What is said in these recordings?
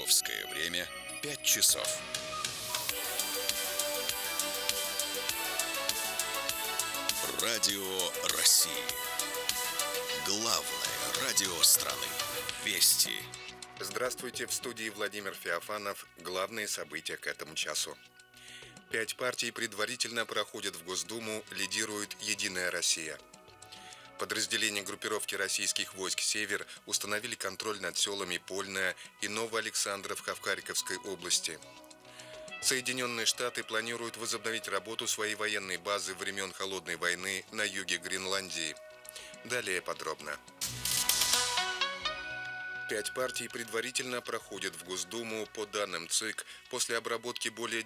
Московское время 5 часов. Радио России. Главное радио страны. Вести. Здравствуйте, в студии Владимир Феофанов. Главные события к этому часу. 5 партий предварительно проходят в Госдуму, лидирует «Единая Россия». Подразделения группировки российских войск «Север» установили контроль над селами Польная и Новоалександровка в Харьковской области. Соединенные Штаты планируют возобновить работу своей военной базы времен Холодной войны на юге Гренландии. Далее подробно. 5 партий предварительно проходят в Госдуму. По данным ЦИК, после обработки более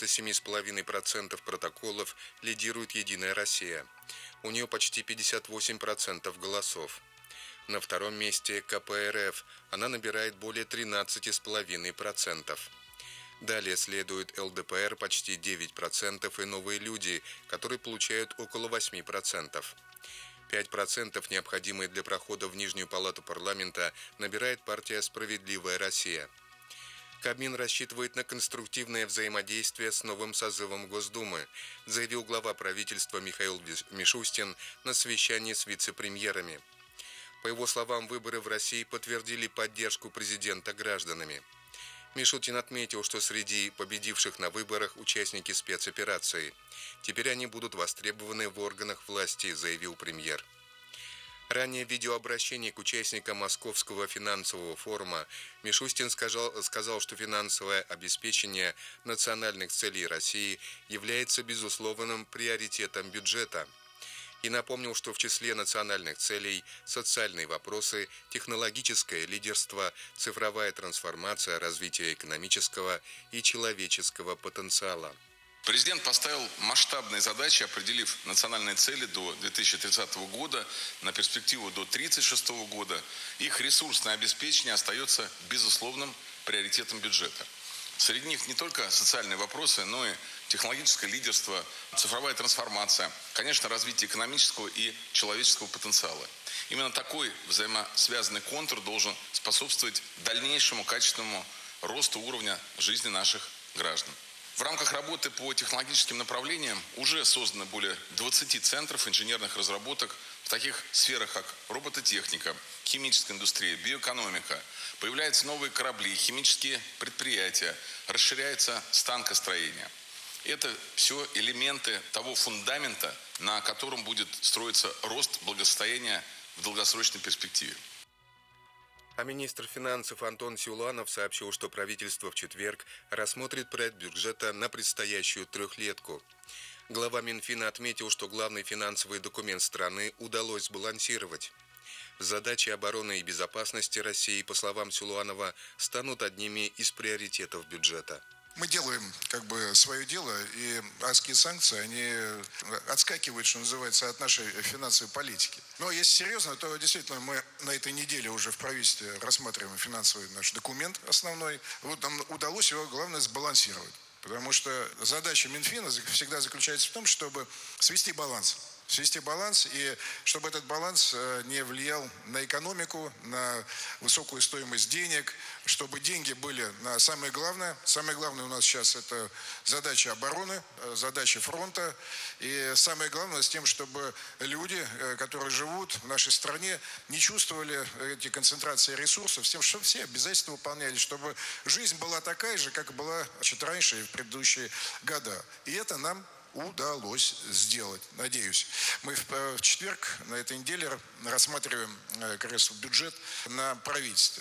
97,5% протоколов лидирует «Единая Россия». У нее почти 58% голосов. На втором месте КПРФ. Она набирает более 13,5%. Далее следует ЛДПР почти 9% и «Новые люди», которые получают около 8%. 5%, необходимые для прохода в Нижнюю палату парламента, набирает партия «Справедливая Россия». Кабмин рассчитывает на конструктивное взаимодействие с новым созывом Госдумы, заявил глава правительства Михаил Мишустин на совещании с вице-премьерами. По его словам, выборы в России подтвердили поддержку президента гражданами. Мишустин отметил, что среди победивших на выборах участники спецоперации. Теперь они будут востребованы в органах власти, заявил премьер. Ранее в видеообращении к участникам Московского финансового форума Мишустин сказал, что финансовое обеспечение национальных целей России является безусловным приоритетом бюджета. И напомнил, что в числе национальных целей социальные вопросы, технологическое лидерство, цифровая трансформация, развитие экономического и человеческого потенциала. Президент поставил масштабные задачи, определив национальные цели до 2030 года, на перспективу до 2036 года. Их ресурсное обеспечение остается безусловным приоритетом бюджета. Среди них не только социальные вопросы, но и технологическое лидерство, цифровая трансформация, конечно, развитие экономического и человеческого потенциала. Именно такой взаимосвязанный контур должен способствовать дальнейшему качественному росту уровня жизни наших граждан. В рамках работы по технологическим направлениям уже создано более 20 центров инженерных разработок в таких сферах, как робототехника, химическая индустрия, биоэкономика. Появляются новые корабли, химические предприятия, расширяется станкостроение. Это все элементы того фундамента, на котором будет строиться рост благосостояния в долгосрочной перспективе. А министр финансов Антон Силуанов сообщил, что правительство в четверг рассмотрит проект бюджета на предстоящую трехлетку. Глава Минфина отметил, что главный финансовый документ страны удалось сбалансировать. Задачи обороны и безопасности России, по словам Силуанова, станут одними из приоритетов бюджета. Мы делаем свое дело, и адские санкции, они отскакивают, что называется, от нашей финансовой политики. Но если серьезно, то действительно мы на этой неделе уже в правительстве рассматриваем финансовый наш документ основной. Вот нам удалось его, главное, сбалансировать. Потому что задача Минфина всегда заключается в том, чтобы свести баланс, и чтобы этот баланс не влиял на экономику, на высокую стоимость денег, чтобы деньги были на самое главное. Самое главное у нас сейчас это задача обороны, задача фронта. И самое главное с тем, чтобы люди, которые живут в нашей стране, не чувствовали эти концентрации ресурсов, с тем, чтобы все обязательства выполнялись, чтобы жизнь была такая же, как была чуть раньше и в предыдущие года. И это нам удалось сделать, надеюсь. Мы в четверг на этой неделе рассматриваем как раз бюджет на правительстве.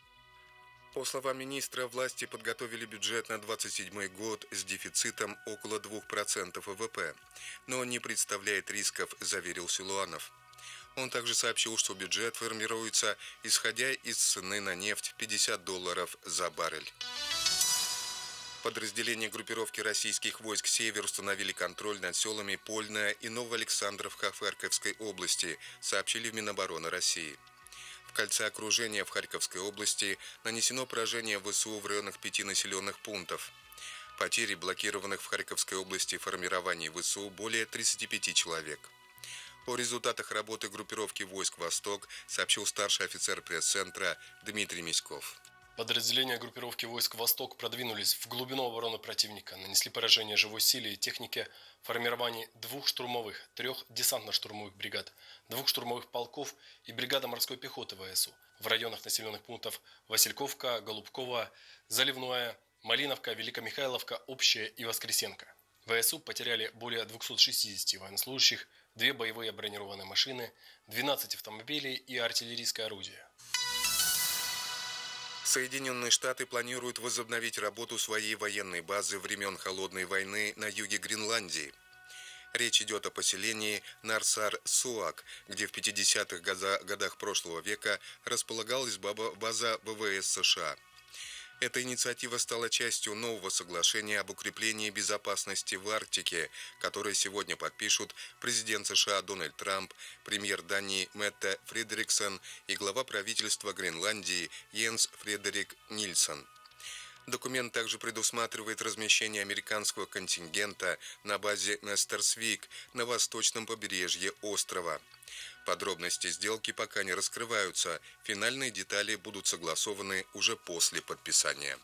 По словам министра, власти подготовили бюджет на 2027 год с дефицитом около 2% ВВП, но он не представляет рисков, заверил Силуанов. Он также сообщил, что бюджет формируется, исходя из цены на нефть $50 за баррель. Подразделения группировки российских войск «Север» установили контроль над селами Польная и Новоалександровка в Харьковской области, сообщили в Минобороны России. В кольце окружения в Харьковской области нанесено поражение ВСУ в районах 5 населенных пунктов. Потери блокированных в Харьковской области формирований ВСУ более 35 человек. О результатах работы группировки войск «Восток» сообщил старший офицер пресс-центра Дмитрий Миськов. Подразделения группировки войск «Восток» продвинулись в глубину обороны противника, нанесли поражение живой силе и технике в формировании 2 штурмовых, 3 десантно-штурмовых бригад, 2 штурмовых полков и бригада морской пехоты ВСУ в районах населенных пунктов Васильковка, Голубково, Заливное, Малиновка, Великомихайловка, Общая и Воскресенка. ВСУ потеряли более 260 военнослужащих, 2 боевые бронированные машины, 12 автомобилей и артиллерийское орудие. Соединенные Штаты планируют возобновить работу своей военной базы времен Холодной войны на юге Гренландии. Речь идет о поселении Нарсар-Суак, где в 50-х годах прошлого века располагалась база ВВС США. Эта инициатива стала частью нового соглашения об укреплении безопасности в Арктике, которое сегодня подпишут президент США Дональд Трамп, премьер Дании Метте Фредериксон и глава правительства Гренландии Йенс Фредерик Нильсон. Документ также предусматривает размещение американского контингента на базе Нестерсвик на восточном побережье острова. Подробности сделки пока не раскрываются, финальные детали будут согласованы уже после подписания.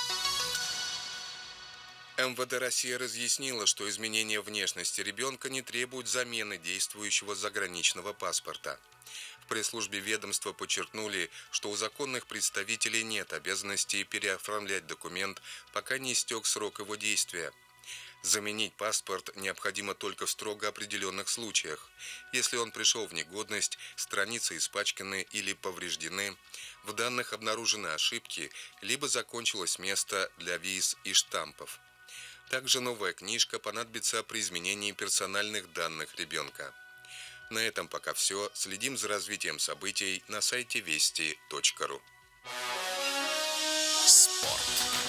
МВД России разъяснила, что изменение внешности ребенка не требует замены действующего заграничного паспорта. В пресс-службе ведомства подчеркнули, что у законных представителей нет обязанности переоформлять документ, пока не истек срок его действия. Заменить паспорт необходимо только в строго определенных случаях. Если он пришел в негодность, страницы испачканы или повреждены, в данных обнаружены ошибки, либо закончилось место для виз и штампов. Также новая книжка понадобится при изменении персональных данных ребенка. На этом пока все. Следим за развитием событий на сайте вести.ру. Спорт.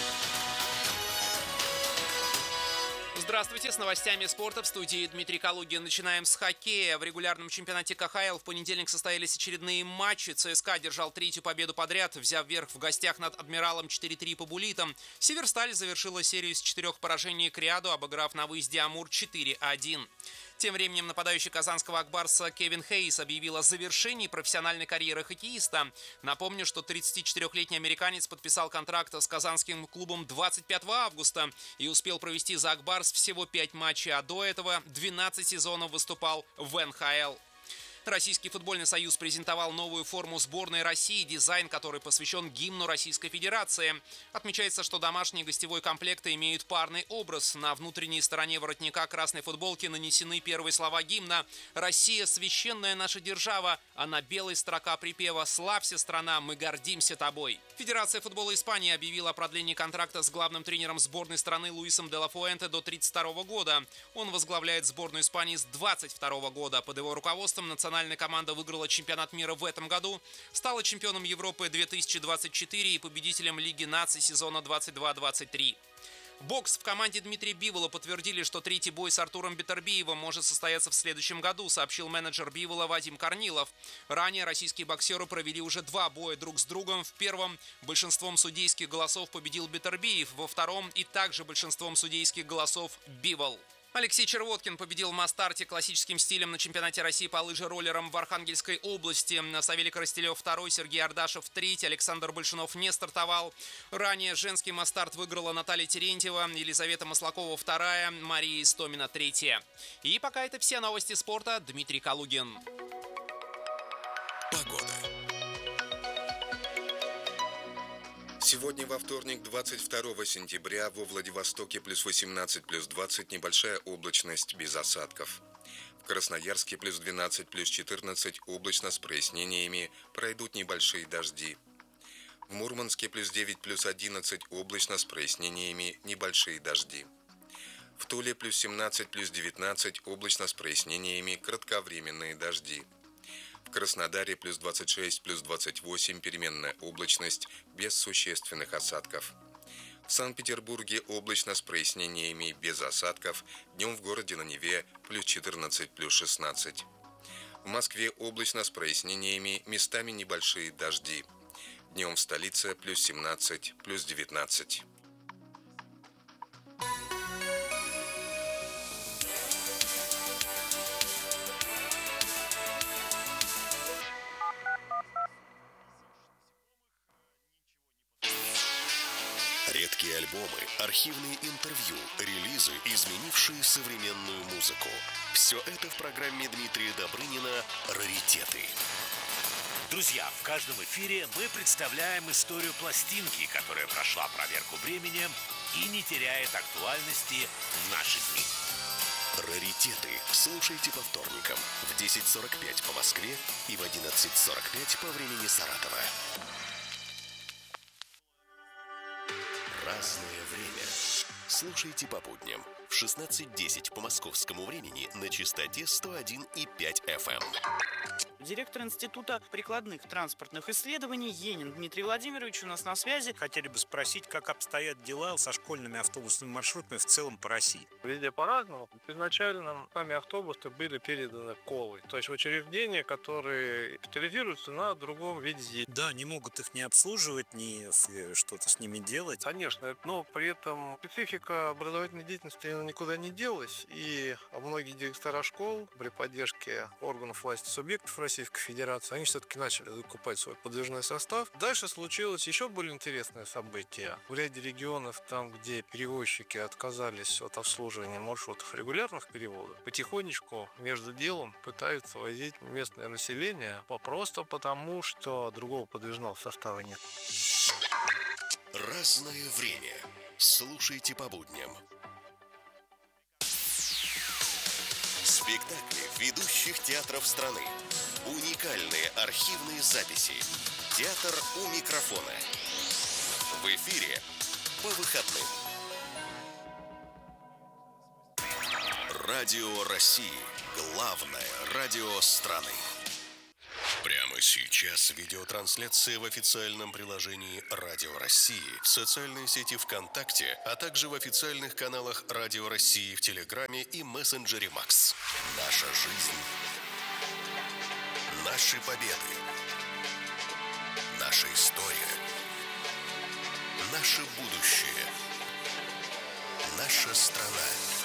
Здравствуйте, с новостями спорта в студии Дмитрий Калугин. Начинаем с хоккея. В регулярном чемпионате КХЛ в понедельник состоялись очередные матчи. ЦСКА одержал 3-ю победу подряд, взяв верх в гостях над Адмиралом 4-3 по буллитам. Северсталь завершила серию из 4 поражений к ряду, обыграв на выезде Амур 4-1. Тем временем нападающий казанского Акбарса Кевин Хейс объявил о завершении профессиональной карьеры хоккеиста. Напомню, что 34-летний американец подписал контракт с казанским клубом 25 августа и успел провести за Акбарс всего 5 матчей, а до этого 12 сезонов выступал в НХЛ. Российский футбольный союз презентовал новую форму сборной России, дизайн которой посвящен гимну Российской Федерации. Отмечается, что домашние и гостевой комплекты имеют парный образ. На внутренней стороне воротника красной футболки нанесены первые слова гимна «Россия – священная наша держава», а на белой строка припева «Славься, страна, мы гордимся тобой». Федерация футбола Испании объявила о продлении контракта с главным тренером сборной страны Луисом де ла Фуэнте до 1932 года. Он возглавляет сборную Испании с 1922 года. Под его руководством национальная команда выиграла чемпионат мира в этом году, стала чемпионом Европы 2024 и победителем Лиги наций сезона 22-23. Бокс. В команде Дмитрия Бивола подтвердили, что третий бой с Артуром Бетербиевым может состояться в следующем году, сообщил менеджер Бивола Вадим Корнилов. Ранее российские боксеры провели уже 2 боя друг с другом. В первом большинством судейских голосов победил Бетербиев, во втором и также большинством судейских голосов Бивол. Алексей Червоткин победил в Мастарте классическим стилем на чемпионате России по лыжероллерам в Архангельской области. Савелий Коростелев 2, Сергей Ардашев 3, Александр Большунов не стартовал. Ранее женский Мастарт выиграла Наталья Терентьева, Елизавета Маслакова 2, Мария Истомина 3. И пока это все новости спорта. Дмитрий Калугин. Погода. Сегодня во вторник, 22 сентября, во Владивостоке плюс 18, плюс 20, небольшая облачность без осадков. В Красноярске плюс 12, плюс 14, облачно с прояснениями, пройдут небольшие дожди. В Мурманске плюс 9, плюс 11, облачно с прояснениями, небольшие дожди. В Туле плюс 17, плюс 19, облачно с прояснениями, кратковременные дожди. В Краснодаре плюс 26, плюс 28, переменная облачность, без существенных осадков. В Санкт-Петербурге облачно с прояснениями, без осадков, днем в городе на Неве плюс 14, плюс 16. В Москве облачно с прояснениями, местами небольшие дожди. Днем в столице плюс 17, плюс 19. Редкие альбомы, архивные интервью, релизы, изменившие современную музыку. Все это в программе Дмитрия Добрынина «Раритеты». Друзья, в каждом эфире мы представляем историю пластинки, которая прошла проверку временем и не теряет актуальности в наши дни. «Раритеты» слушайте по вторникам в 10:45 по Москве и в 11:45 по времени Саратова. Разное время. Слушайте по будням в 16:10 по московскому времени на частоте 101,5 FM. Директор Института прикладных транспортных исследований Енин Дмитрий Владимирович у нас на связи. Хотели бы спросить, как обстоят дела со школьными автобусными маршрутами в целом по России? Везде по-разному. Изначально сами автобусы были переданы Колой. То есть учреждения, которые специализируются на другом виде. Да, не могут их не обслуживать, ни что-то с ними делать. Конечно, но при этом специфика образовательной деятельности никуда не делась. И многие директора школ при поддержке органов власти субъектов Российской Федерации, они все-таки начали закупать свой подвижной состав. Дальше случилось еще более интересное событие. В ряде регионов, там, где перевозчики отказались от обслуживания маршрутов регулярных переводов, потихонечку между делом пытаются возить местное население просто потому, что другого подвижного состава нет. Разное время. Слушайте по будням. Спектакли ведущих театров страны. Уникальные архивные записи. Театр у микрофона. В эфире по выходным. Радио России. Главное радио страны. Прямо сейчас видеотрансляция в официальном приложении Радио России, в социальной сети ВКонтакте, а также в официальных каналах Радио России в Телеграме и мессенджере Макс. Наша жизнь. Наши победы. Наша история. Наше будущее. Наша страна.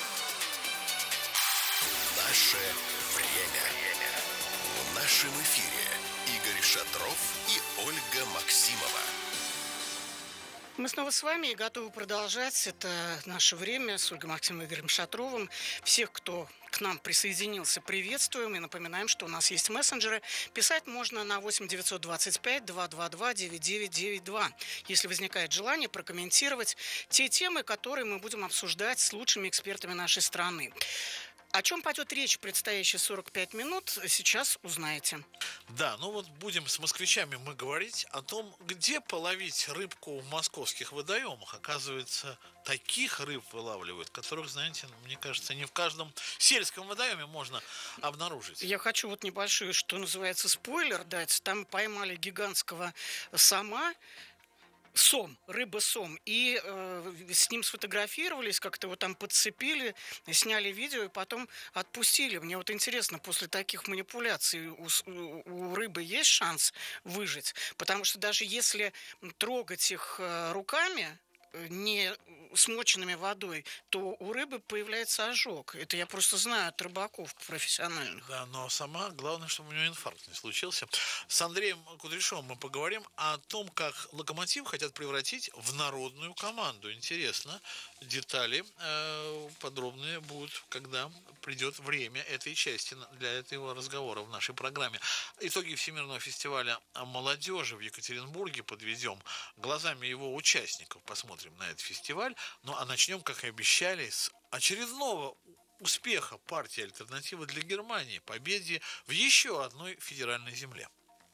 Наше время. В нашем эфире Игорь Шатров и Ольга Максимова. Мы снова с вами и готовы продолжать. Это наше время с Ольгой Максимовой и Игорем Шатровым. Всех, кто к нам присоединился, приветствуем. И напоминаем, что у нас есть мессенджеры. Писать можно на 8 925 222 9992. Если возникает желание прокомментировать те темы, которые мы будем обсуждать с лучшими экспертами нашей страны. О чем пойдет речь в предстоящие 45 минут, сейчас узнаете. Да, ну вот будем с москвичами мы говорить о том, где половить рыбку в московских водоемах. Оказывается, таких рыб вылавливают, которых, знаете, мне кажется, не в каждом сельском водоеме можно обнаружить. Я хочу вот небольшой, что называется, спойлер дать. Там поймали гигантского сома, сом, рыба-сом, и с ним сфотографировались, как-то его там подцепили, сняли видео и потом отпустили. Мне вот интересно, после таких манипуляций у рыбы есть шанс выжить? Потому что даже если трогать их руками, не смоченными водой, то у рыбы появляется ожог. Это я просто знаю от рыбаков профессиональных. Да, но сама, главное, чтобы у него инфаркт не случился. С Андреем Кудряшовым мы поговорим о том, как «Локомотив» хотят превратить в народную команду. Интересно, детали подробные будут, когда придет время этой части для этого разговора в нашей программе. Итоги Всемирного фестиваля молодежи в Екатеринбурге подведем глазами его участников. Посмотрим на этот фестиваль. Ну а начнем, как и обещали, с очередного успеха партии «Альтернатива для Германии», победе в еще одной федеральной земле.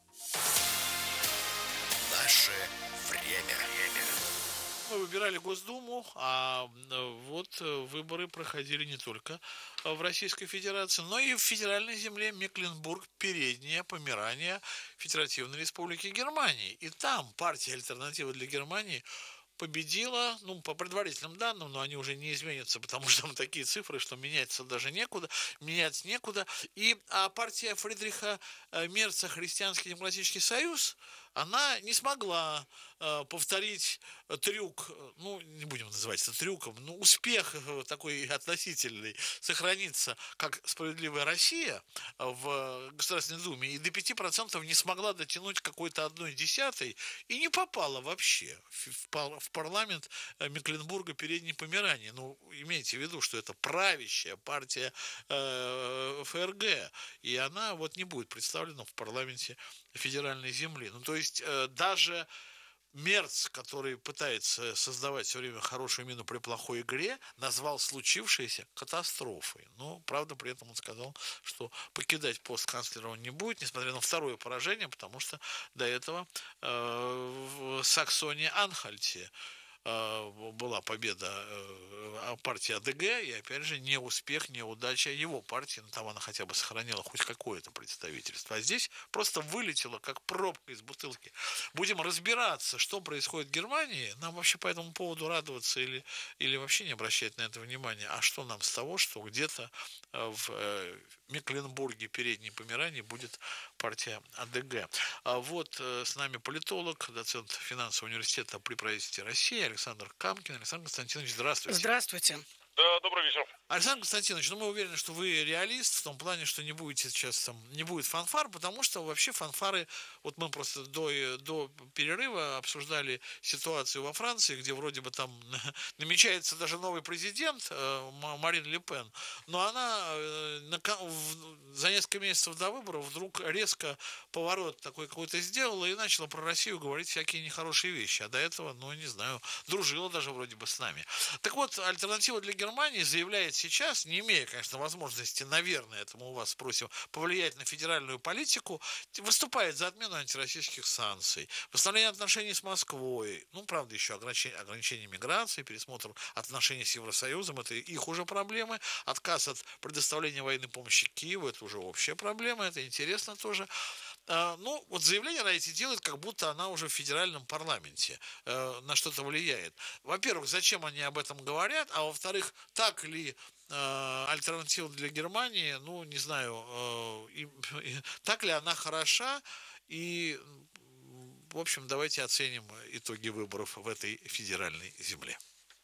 Наше время. Мы выбирали Госдуму, а вот выборы проходили не только в Российской Федерации, но и в федеральной земле Мекленбург, Передняя, Померания, Федеративной Республики Германии. И там партия «Альтернатива для Германии» победила, ну, по предварительным данным, но они уже не изменятся, потому что там такие цифры, что меняться даже некуда, менять некуда. И партия Фридриха Мерца, Христианский демократический союз, она не смогла повторить трюк, ну, не будем называть это трюком, но успех такой относительный сохраниться, как «Справедливая Россия» в Государственной Думе, и до 5% не смогла дотянуть какой-то 1/10 и не попала вообще в парламент Мекленбурга Передней Померании. Ну, имейте в виду, что это правящая партия ФРГ, и она вот не будет представлена в парламенте федеральной земли. Ну, то есть даже Мерц, который пытается создавать все время хорошую мину при плохой игре, назвал случившееся катастрофой. Но, правда, при этом он сказал, что покидать пост канцлера он не будет, несмотря на второе поражение, потому что до этого в Саксонии-Анхальте была победа партии АДГ, и опять же не успех, неудача его партии, но там она хотя бы сохранила хоть какое-то представительство. А здесь просто вылетело как пробка из бутылки. Будем разбираться, что происходит в Германии. Нам вообще по этому поводу радоваться или вообще не обращать на это внимания. А что нам с того, что где-то в Мекленбурге Передней Померании будет партия АДГ. А вот с нами политолог, доцент финансового университета при правительстве России Александр Камкин. Александр Константинович, здравствуйте. Здравствуйте. Да, добрый вечер. Александр Константинович, ну мы уверены, что вы реалист в том плане, что не будете сейчас там, не будет фанфар, потому что вообще фанфары, вот мы просто до перерыва обсуждали ситуацию во Франции, где вроде бы там намечается даже новый президент Марин Ле Пен, но она за несколько месяцев до выборов вдруг резко поворот такой какой-то сделала и начала про Россию говорить всякие нехорошие вещи, а до этого, ну не знаю, дружила даже вроде бы с нами. Так вот, альтернатива для Германии заявляет сейчас, не имея, конечно, возможности, наверное, этому у вас спросим, повлиять на федеральную политику, выступает за отмену антироссийских санкций, восстановление отношений с Москвой, ну, правда, еще ограничение миграции, пересмотр отношений с Евросоюзом, это их уже проблемы, отказ от предоставления военной помощи Киеву, это уже общая проблема, это интересно тоже. Ну, вот заявление она эти делает, как будто она уже в федеральном парламенте на что-то влияет. Во-первых, зачем они об этом говорят, а во-вторых, так ли альтернатива для Германии, ну, не знаю, так ли она хороша, и, в общем, давайте оценим итоги выборов в этой федеральной земле.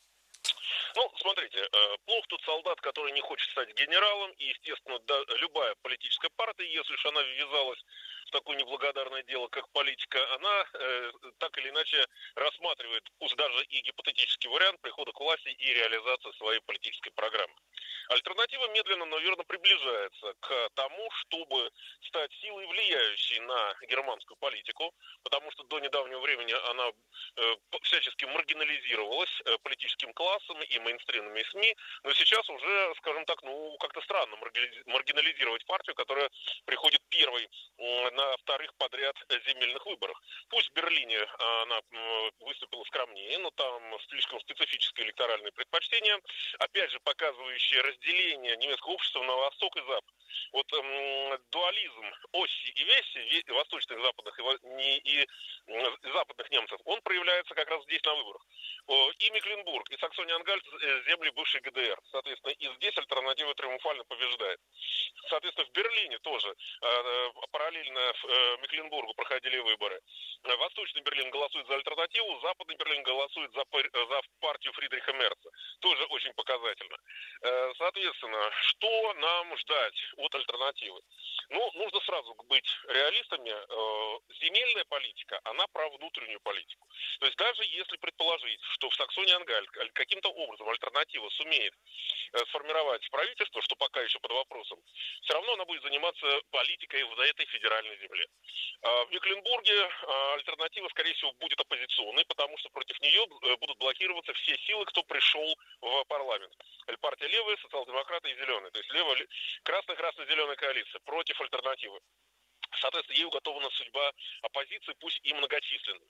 Ну, смотрите, плох тот солдат, который не хочет стать генералом, и, естественно, да, любая политическая партия, если уж она ввязалась в такое неблагодарное дело, как политика, она так или иначе рассматривает, пусть даже и гипотетический вариант прихода к власти и реализации своей политической программы. Альтернатива медленно, но верно приближается к тому, чтобы стать силой, влияющей на германскую политику, потому что до недавнего времени она всячески маргинализировалась политическим классом и мейнстримными СМИ, но сейчас уже, скажем так, ну, как-то странно маргинализировать партию, которая приходит первой на вторых подряд земельных выборах. Пусть в Берлине она выступила скромнее, но там слишком специфическое электоральное предпочтение, опять же показывающее разделение немецкого общества на восток и запад. Вот дуализм оси и веси, восточных, западных и западных немцев, он проявляется как раз здесь на выборах. И Мекленбург, и Саксония-Ангальт земли бывшей ГДР. Соответственно, и здесь альтернатива триумфально побеждает. Соответственно, в Берлине тоже параллельно Мекленбургу проходили выборы. Восточный Берлин голосует за альтернативу, Западный Берлин голосует за партию Фридриха Мерца. Тоже очень показательно. Соответственно, что нам ждать от альтернативы? Ну, нужно сразу быть реалистами. Земельная политика, она про внутреннюю политику. То есть даже если предположить, что в Саксонии-Ангальт каким-то образом альтернатива сумеет сформировать правительство, что пока еще под вопросом, все равно она будет заниматься политикой в этой федеральной земле. В Мекленбурге альтернатива, скорее всего, будет оппозиционной, потому что против нее будут блокироваться все силы, кто пришел в парламент. Партия левая, социал-демократы и зеленые. То есть красно-красно-зеленая коалиция против альтернативы. Соответственно, ей уготована судьба оппозиции, пусть и многочисленной.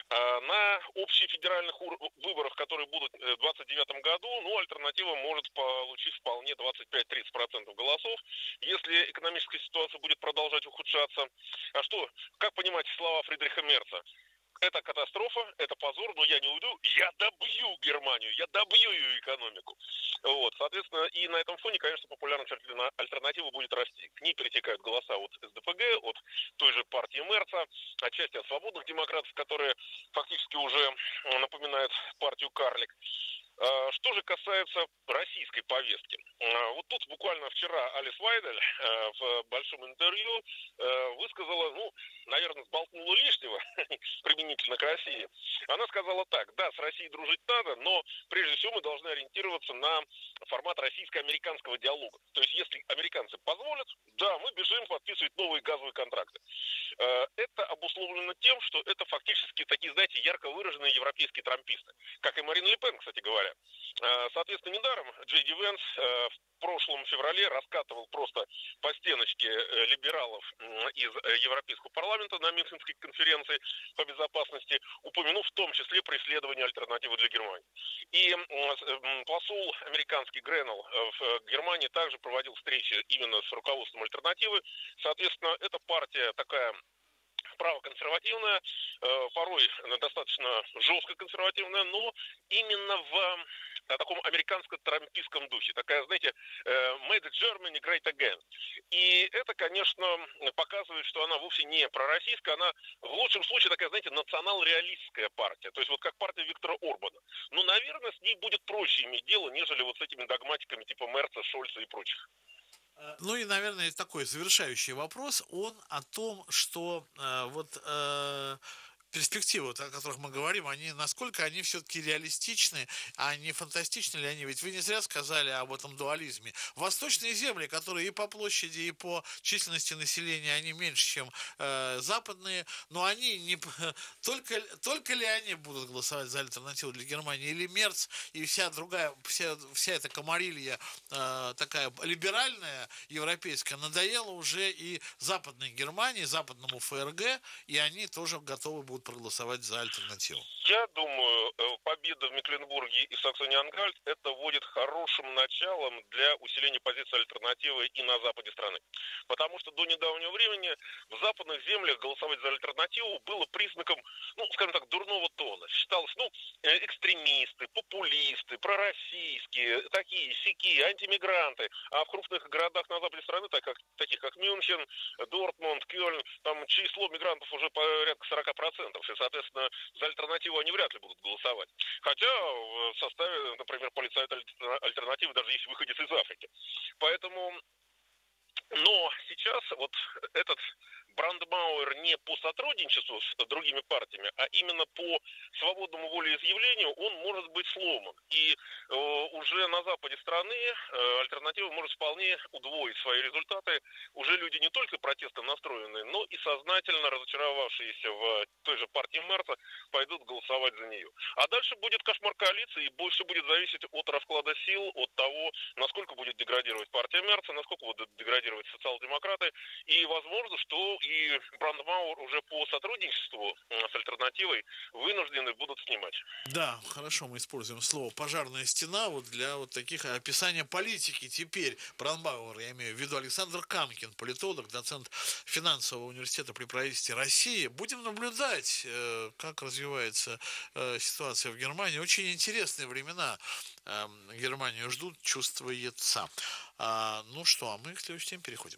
На общефедеральных выборах, которые будут в 2029 году, ну, альтернатива может получить вполне 25-30% голосов, если экономическая ситуация будет продолжать ухудшаться. А что, как понимать слова Фридриха Мерца? Это катастрофа, это позор, но я не уйду, я добью Германию, я добью ее экономику. Вот, соответственно, и на этом фоне, конечно, популярность альтернативы будет расти. К ней перетекают голоса от СДПГ, от той же партии Мерца, отчасти от свободных демократов, которые фактически уже напоминают партию Карлик. Что же касается российской повестки. Вот тут буквально вчера Алис Вайдель в большом интервью высказала, наверное, сболтнула лишнего применительно к России. Она сказала так: да, с Россией дружить надо, но прежде всего мы должны ориентироваться на формат российско-американского диалога. То есть если американцы позволят, да, мы бежим подписывать новые газовые контракты. Это обусловлено тем, что это фактически такие, знаете, ярко выраженные европейские трамписты, как и Марин Ле Пен, кстати говоря. Соответственно, недаром Джей Ди Венс в прошлом феврале раскатывал просто по стеночке либералов из Европейского парламента на Мюнхенской конференции по безопасности, упомянув в том числе преследование альтернативы для Германии. И посол американский Гренелл в Германии также проводил встречи именно с руководством альтернативы. Соответственно, эта партия такая правоконсервативная, порой достаточно жестко консервативная, но именно в таком американско-трампийском духе. Такая, знаете, made Germany great again. И это, конечно, показывает, что она вовсе не пророссийская, она в лучшем случае такая, знаете, национал-реалистская партия. То есть вот как партия Виктора Орбана. Но, наверное, с ней будет проще иметь дело, нежели вот с этими догматиками типа Мерца, Шольца и прочих. Ну и, наверное, такой завершающий вопрос, он о том, что перспективы, о которых мы говорим, насколько они все-таки реалистичны, а не фантастичны ли они? Ведь вы не зря сказали об этом дуализме. Восточные земли, которые и по площади, и по численности населения, они меньше, чем западные, но они не... Только ли они будут голосовать за альтернативу для Германии? Или Мерц и вся эта комарилья такая либеральная, европейская, надоела уже и западной Германии, западному ФРГ, и они тоже готовы будут проголосовать за альтернативу? Я думаю, победа в Мекленбурге и Саксонии-Анхальт это будет хорошим началом для усиления позиции альтернативы и на западе страны. Потому что до недавнего времени в западных землях голосовать за альтернативу было признаком, скажем так, дурного тона. Считалось, экстремисты, популисты, пророссийские, такие, сякие, антимигранты. А в крупных городах на западе страны, таких как Мюнхен, Дортмунд, Кёльн, там число мигрантов уже порядка 40%. И, соответственно, за альтернативу они вряд ли будут голосовать. Хотя в составе, например, полицейской альтернативы даже есть выходец из Африки. Поэтому... Но сейчас вот этот Брандмауэр не по сотрудничеству с другими партиями, а именно по свободному волеизъявлению он может быть сломан. И уже на западе страны альтернатива может вполне удвоить свои результаты. Уже люди не только протестом настроенные, но и сознательно разочаровавшиеся в той же партии Мерца пойдут голосовать за нее. А дальше будет кошмар коалиции, и больше будет зависеть от расклада сил, от того, насколько будет деградировать партия Мерца, насколько будут деградировать социал-демократы. И возможно, что и Брандмауэр уже по сотрудничеству с альтернативой вынуждены будут снимать. Да, хорошо, мы используем слово «пожарная стена» для таких описания политики. Теперь Брандмауэр, я имею в виду Александр Камкин, политолог, доцент финансового университета при правительстве России. Будем наблюдать, как развивается ситуация в Германии. Очень интересные времена Германию ждут, чувствуется. Ну что, а мы к следующей теме переходим.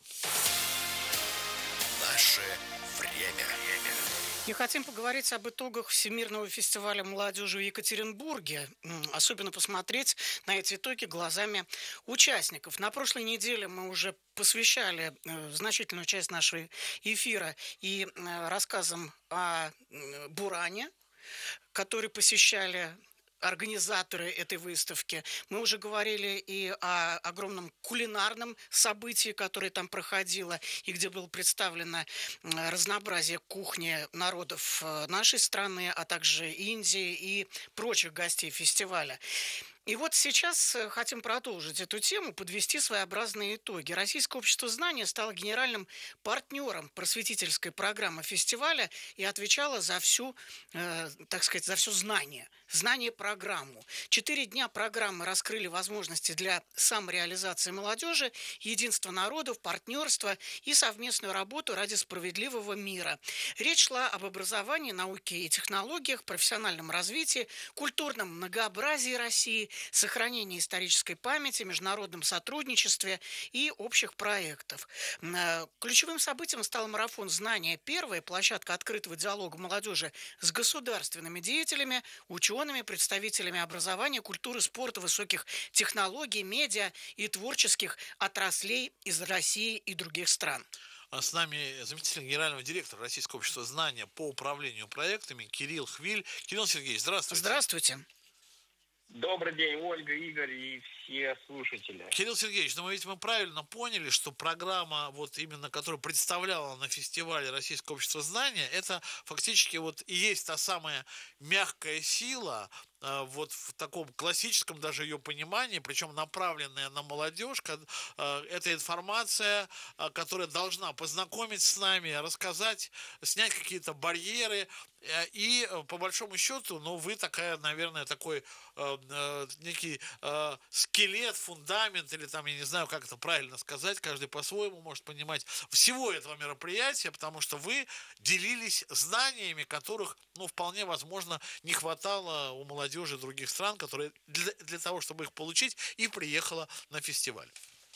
Наше время. И хотим поговорить об итогах Всемирного фестиваля молодежи в Екатеринбурге. Особенно посмотреть на эти итоги глазами участников. На прошлой неделе мы уже посвящали значительную часть нашего эфира и рассказам о Буране, который посещали организаторы этой выставки. Мы уже говорили и о огромном кулинарном событии, которое там проходило, и где было представлено разнообразие кухни народов нашей страны, а также Индии и прочих гостей фестиваля. И вот сейчас хотим продолжить эту тему, подвести своеобразные итоги. Российское общество знания стало генеральным партнером просветительской программы фестиваля и отвечало за всю, так сказать, за все знание программу. 4 дня программы раскрыли возможности для самореализации молодежи, единства народов, партнерства и совместную работу ради справедливого мира. Речь шла об образовании, науке и технологиях, профессиональном развитии, культурном многообразии России, сохранении исторической памяти, международном сотрудничестве и общих проектов. Ключевым событием стал марафон «Знания. Первая», площадка открытого диалога молодежи с государственными деятелями, учеными, представителями образования, культуры, спорта, высоких технологий, медиа и творческих отраслей из России и других стран. С нами заместитель генерального директора Российского общества знания по управлению проектами Кирилл Хвиль. Кирилл Сергеевич, здравствуйте. Здравствуйте. Добрый день, Ольга, Игорь и все слушатели. Кирилл Сергеевич, ну ведь мы правильно поняли, что программа, вот именно которая представляла на фестивале Российского общества знания, это фактически вот и есть та самая мягкая сила, вот в таком классическом даже ее понимании, причем направленная на молодежь. Это информация, которая должна познакомить с нами, рассказать, снять какие-то барьеры. И по большому счету, ну, вы такая, наверное, такой некий скелет, фундамент, или там, я не знаю, как это правильно сказать, каждый по-своему может понимать всего этого мероприятия, потому что вы делились знаниями, которых, ну, вполне возможно, не хватало у молодежи других стран, которые для того, чтобы их получить, и приехала на фестиваль.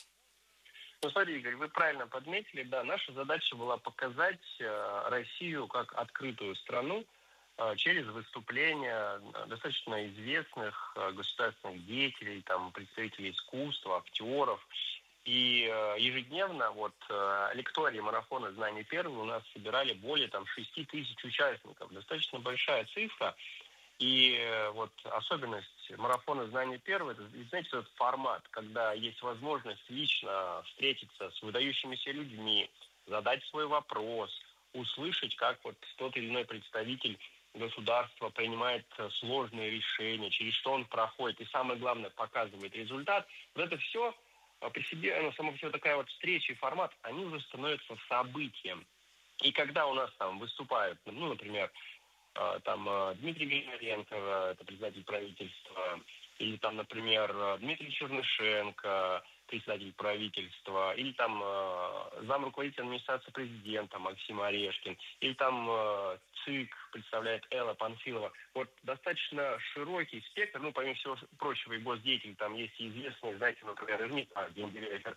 Ну, смотри, Игорь, вы правильно подметили, да, наша задача была показать Россию как открытую страну через выступления достаточно известных государственных деятелей, там, представителей искусства, актеров. И ежедневно вот лектории марафона «Знания первые» у нас собирали более 6 тысяч участников. Достаточно большая цифра. И вот особенность марафона «Знания первые» — это, знаете, этот формат, когда есть возможность лично встретиться с выдающимися людьми, задать свой вопрос, услышать, как вот тот или иной представитель государства принимает сложные решения, через что он проходит, и самое главное, показывает результат. Вот это все при себе, сама все такая вот встреча и формат, они уже становятся событием. И когда у нас там выступают, ну, например, там Дмитрий Григоренко, это председатель правительства, или там, например, Дмитрий Чернышенко, председатель правительства, или там зам руководителя администрации президента Максим Орешкин, или там ЦИК представляет Элла Панфилова. Вот достаточно широкий спектр, ну, помимо всего прочего, и госдеятелей, там есть и известные, знаете, например, Ирмитаж, гендиректор